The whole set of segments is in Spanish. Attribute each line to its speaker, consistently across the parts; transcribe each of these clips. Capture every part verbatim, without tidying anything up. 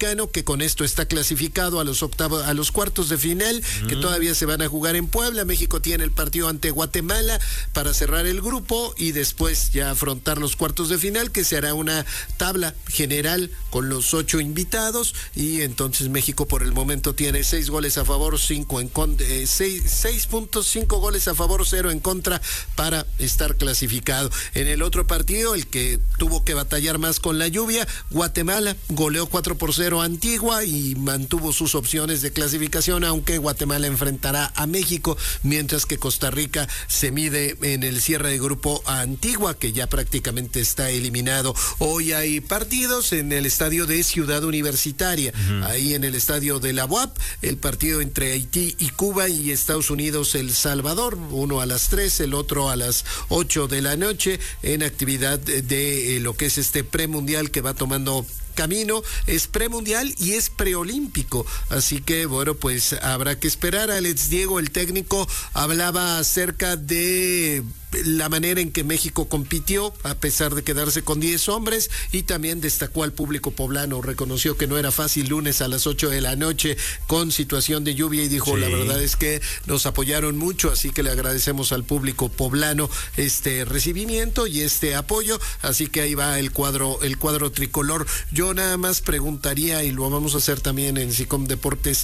Speaker 1: mexicano, que con esto está clasificado a los octavos, a los cuartos de final, uh-huh. que todavía se van a jugar en Puebla. México tiene el partido ante Guatemala para cerrar el grupo y después ya afrontar los cuartos de final, que se hará una tabla general con los ocho invitados, y entonces México por el momento tiene seis goles a favor, cinco en contra, eh, seis, seis puntos, cinco goles a favor, cero en contra para estar clasificado. En el otro partido, el que tuvo que batallar más con la lluvia, Guatemala goleó cuatro por cero a Antigua y mantuvo sus opciones de clasificación, aunque Guatemala enfrentará a México, mientras que Costa Rica se mide en el cierre de grupo a Antigua, que ya prácticamente está eliminado. Hoy hay partidos en el estadio de Ciudad Universitaria, uh-huh. ahí en el estadio de la U A P, el partido entre Haití y Cuba y Estados Unidos El Salvador, uno a las tres, el otro a las ocho de la noche, en actividad de, de lo que es este premundial que va tomando camino. Es premundial y es preolímpico, así que bueno, pues habrá que esperar. Alex Diego, el técnico, hablaba acerca de la manera en que México compitió a pesar de quedarse con diez hombres, y también destacó al público poblano. Reconoció que no era fácil lunes a las ocho de la noche con situación de lluvia y dijo, sí, la verdad es que nos apoyaron mucho, así que le agradecemos al público poblano este recibimiento y este apoyo. Así que ahí va el cuadro, el cuadro tricolor. Yo nada más preguntaría, y lo vamos a hacer también en SICOM Deportes,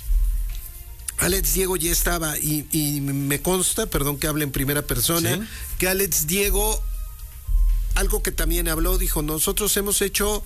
Speaker 1: Alex Diego ya estaba, y, y me consta, perdón que hable en primera persona, ¿sí?, que Alex Diego, algo que también habló, dijo, nosotros hemos hecho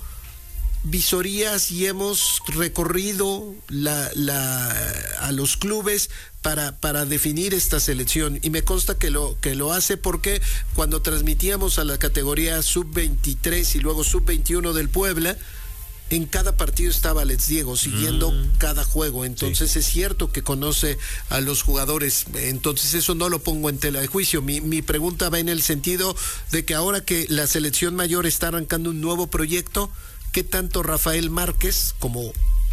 Speaker 1: visorías y hemos recorrido la, la, a los clubes para, para definir esta selección, y me consta que lo, que lo hace porque cuando transmitíamos a la categoría sub veintitrés y luego sub veintiuno del Puebla, en cada partido estaba Alex Diego siguiendo mm. cada juego, entonces sí, es cierto que conoce a los jugadores, entonces eso no lo pongo en tela de juicio. Mi, mi pregunta va en el sentido de que ahora que la selección mayor está arrancando un nuevo proyecto, ¿qué tanto Rafael Márquez, como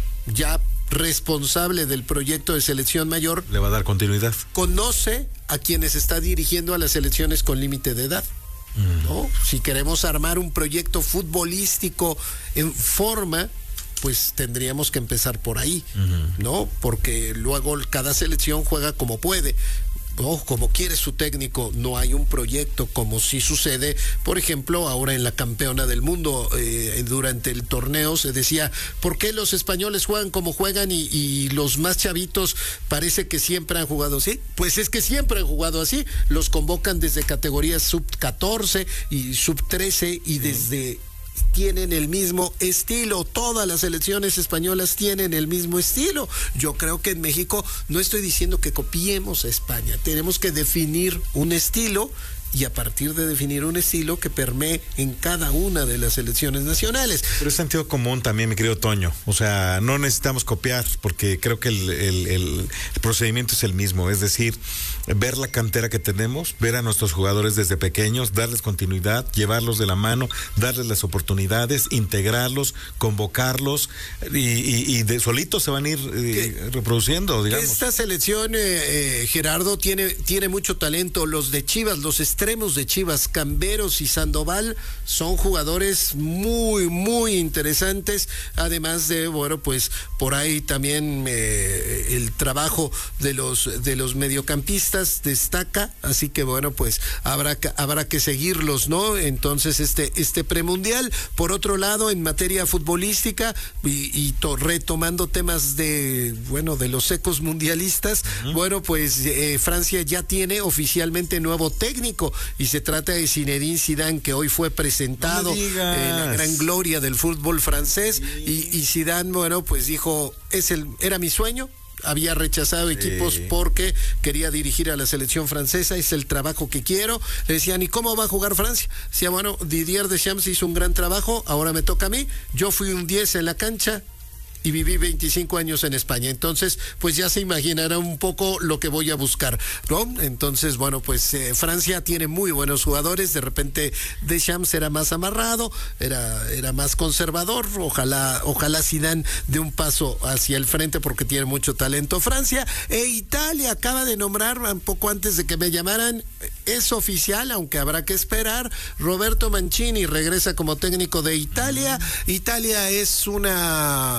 Speaker 1: ya responsable del proyecto de selección mayor,
Speaker 2: le va a dar continuidad?
Speaker 1: Conoce a quienes está dirigiendo a las selecciones con límite de edad. ¿No? Si queremos armar un proyecto futbolístico en forma, pues tendríamos que empezar por ahí, uh-huh. ¿no? Porque luego cada selección juega como puede, ¿no? Como quiere su técnico. No hay un proyecto, como sí sucede, por ejemplo, ahora en la campeona del mundo, eh, durante el torneo se decía, ¿por qué los españoles juegan como juegan y, y los más chavitos parece que siempre han jugado así? Pues es que siempre han jugado así, los convocan desde categorías sub catorce y sub trece y desde... tienen el mismo estilo, todas las selecciones españolas tienen el mismo estilo. Yo creo que en México, no estoy diciendo que copiemos a España, tenemos que definir un estilo, y a partir de definir un estilo que permee en cada una de las selecciones nacionales.
Speaker 2: Pero es sentido común también, mi querido Toño, o sea, no necesitamos copiar, porque creo que el, el, el, el procedimiento es el mismo, es decir, ver la cantera que tenemos, ver a nuestros jugadores desde pequeños, darles continuidad, llevarlos de la mano, darles las oportunidades, integrarlos, convocarlos, y, y, y de solitos se van a ir eh, reproduciendo, digamos.
Speaker 1: Esta selección, eh, eh, Gerardo, tiene, tiene mucho talento. Los de Chivas, los extremos de Chivas, Camberos y Sandoval, son jugadores muy, muy interesantes, además de, bueno, pues por ahí también eh, el trabajo de los, de los mediocampistas destaca, así que bueno, pues habrá, habrá que seguirlos, ¿no? Entonces este, este premundial. Por otro lado, en materia futbolística, y, y to, retomando temas de, bueno, de los ecos mundialistas, uh-huh. bueno, pues eh, Francia ya tiene oficialmente nuevo técnico, y se trata de Zinedine Zidane, que hoy fue presentado en la gran gloria del fútbol francés, y, y Zidane, bueno, pues dijo, es el, era mi sueño. Había rechazado sí. equipos porque quería dirigir a la selección francesa, es el trabajo que quiero. Le decían, ¿y cómo va a jugar Francia? Decía, bueno, Didier Deschamps hizo un gran trabajo, ahora me toca a mí, yo fui un diez en la cancha y viví veinticinco años en España, entonces pues ya se imaginará un poco lo que voy a buscar, ¿no? Entonces, bueno, pues eh, Francia tiene muy buenos jugadores, de repente Deschamps era más amarrado, era, era más conservador, ojalá, ojalá Zidane dé un paso hacia el frente porque tiene mucho talento. Francia e Italia acaba de nombrar, un poco antes de que me llamaran, es oficial, aunque habrá que esperar, Roberto Mancini regresa como técnico de Italia. Italia es una